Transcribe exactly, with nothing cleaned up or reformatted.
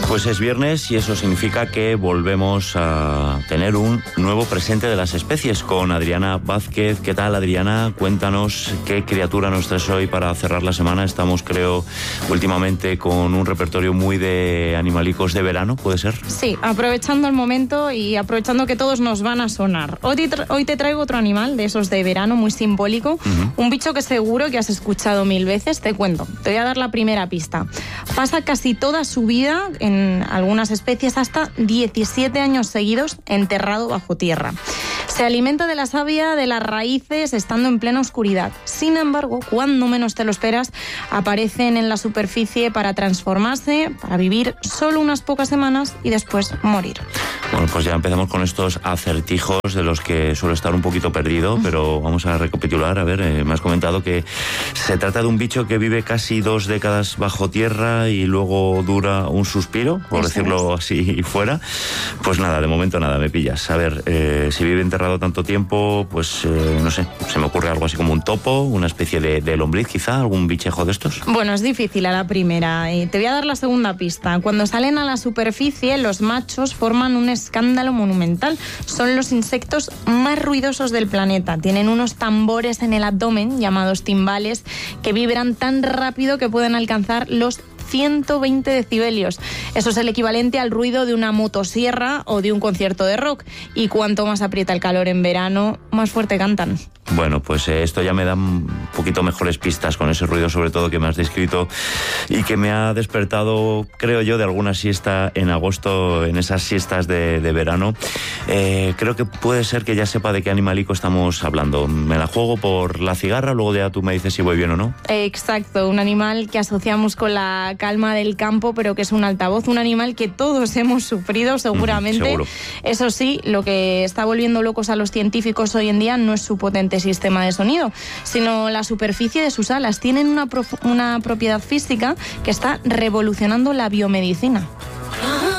Pues es viernes y eso significa que volvemos a tener un nuevo presente de las especies con Adriana Vázquez. ¿Qué tal, Adriana? Cuéntanos qué criatura nos traes hoy para cerrar la semana. Estamos, creo, últimamente con un repertorio muy de animalicos de verano, ¿puede ser? Sí, aprovechando el momento y aprovechando que todos nos van a sonar. Hoy te, tra- hoy te traigo otro animal de esos de verano, muy simbólico. Uh-huh. Un bicho que seguro que has escuchado mil veces. Te cuento, te voy a dar la primera pista. Pasa casi toda su vida, en algunas especies hasta diecisiete años seguidos, enterrado bajo tierra. Se alimenta de la savia de las raíces estando en plena oscuridad. Sin embargo, cuando menos te lo esperas, aparecen en la superficie para transformarse, para vivir solo unas pocas semanas y después morir. Bueno, pues ya empezamos con estos acertijos de los que suelo estar un poquito perdido, pero vamos a recapitular. A ver, eh, me has comentado que se trata de un bicho que vive casi dos décadas bajo tierra y luego dura un suspiro, por Eso decirlo es. así fuera. Pues nada, de momento nada, me pillas. A ver, eh, si vive enterrado tanto tiempo, pues eh, no sé, se me ocurre algo así como un topo, una especie de, de lombriz quizá, algún bichejo de estos. Bueno, es difícil a la primera. Eh, te voy a dar la segunda pista. Cuando salen a la superficie, los machos forman un escándalo monumental. Son los insectos más ruidosos del planeta. Tienen unos tambores en el abdomen llamados timbales que vibran tan rápido que pueden alcanzar los ciento veinte decibelios. Eso es el equivalente al ruido de una motosierra o de un concierto de rock. Y cuanto más aprieta el calor en verano, más fuerte cantan. Bueno, pues eh, esto ya me da un poquito mejores pistas con ese ruido, sobre todo que me has descrito y que me ha despertado, creo yo, de alguna siesta en agosto, en esas siestas de, de verano. Eh, creo que puede ser que ya sepa de qué animalico estamos hablando. Me la juego por la cigarra, luego ya tú me dices si voy bien o no. Exacto, un animal que asociamos con la calma del campo, pero que es un altavoz, un animal que todos hemos sufrido seguramente. Mm, seguro. Eso sí, lo que está volviendo locos a los científicos hoy en día no es su potente sistema de sonido, sino la superficie de sus alas. Tienen una, prof- una propiedad física que está revolucionando la biomedicina.